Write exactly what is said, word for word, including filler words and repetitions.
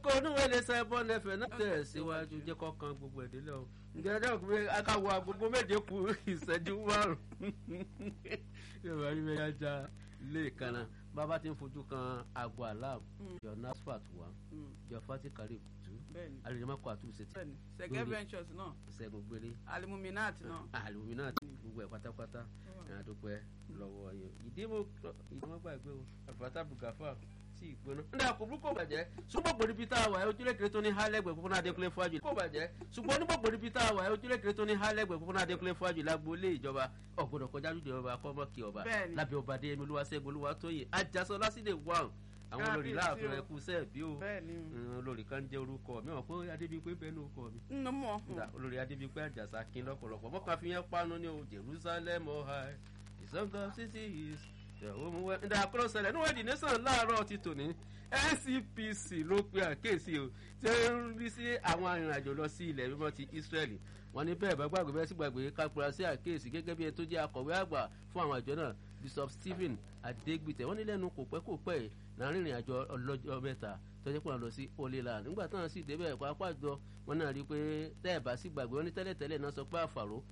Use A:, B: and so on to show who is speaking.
A: kókó oníwèé lè sẹ́ bọ́ nẹ́fẹ̀ẹ́ náà tẹ̀ síwájú jẹ́ kọ́kan gbogbo ìdílé o ǹjẹ́ náà kò fẹ́ akáwọ agogo méje kù ìṣẹ́jú márùn-ún yóò rí bẹ́ẹ̀ yájà lé kanna bàbá ti ń fojú kan àgọ́ alam jọ nasfat wa jọ fati karib tu alìrìmọ́kọ̀ àtúnṣe tí
B: sẹ̀gẹ́ ventures náà
A: ṣẹ́gun gbélé
B: alimuminat náà
A: alimuminat gbogbo ẹ̀ pátápátá ẹ̀ àdúpẹ́ lọ́wọ́ yẹn ìdímọ̀ ìdímọ̀ gbàgbé o àfàtà bugafa sí ìgbóná. ní àkóbú kò bàjẹ́ ṣùgbọ́n gbòòrò ibi tá a wà ẹ́ ojúlẹ̀kẹ̀rẹ́ tó ní hálẹ́gbẹ̀ fúnfún náà adékúnlé fúwájú kò bàjẹ́ ṣùgbọ́n nígbà gbòòrò ibi tá a wà ẹ́ ojúlẹ̀kẹ̀rẹ́ tó ní hálẹ́gbẹ̀ fúnfún náà adékúnlé fúwájú lágbólé ìjọba ọ̀gbọ̀dọ̀ kọjá lóde ọba kọ́mọ́kì ọba lábẹ́ ọba adéyẹmí olúwaṣẹ́gun olúwatóyè àjàsọ lásìdè wàm àwọn olórí láàfin ẹkú sẹ́ẹ̀bí o olórí kan jẹ́ orúkọ mi wọn pé adébíyipé bẹ́ẹ̀ ní orúkọ mi olórí adébíyipé àjàsà kí lọ́pọ̀lọpọ̀ mọ́kàn fi yẹn panu ní o Jerusalem ọ̀hà ìsọ̀ngàn city is ìdá àkọlọ́sẹ̀lẹ̀ níwọ̀n ìdí nation láàárọ̀ ti tòní N C P C ló pe àkéèsí o tí ó ń rí sí àwọn arìnrìnàjò lọ sí ilẹ̀ mímọ́ ti Israeli wọn ní bẹ́ẹ̀ bá gbàgbé bẹ́ẹ̀ sì gbàgbé kápẹ́rẹ́ sí àkéèsí gẹ́gẹ́ bí ẹni tó jẹ́ akọ̀wé àgbà fún àwọn àjọ náà Bishop Stephen Adegbite wọ́n ní lẹ́nu kò pẹ́ kò pẹ́ láàrin ìrìn àjò ọlọ́jọ́ mẹ́ta tọ́jú pé wọ́n lọ sí Holy Land nígbà táwọn sì débẹ̀ pàápàá jọ wọn náà rí i pé tẹ́ ẹ̀ bá sì gbàgbé wọn ní tẹ́lẹ̀tẹ́lẹ̀ náà sọ pé àfàró